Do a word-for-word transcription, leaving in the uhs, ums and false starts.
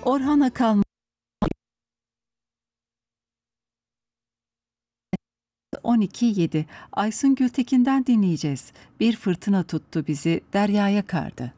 Orhan Akalın on iki yedi. Aysun Gültekin'den dinleyeceğiz. Bir fırtına tuttu bizi, deryaya kardı.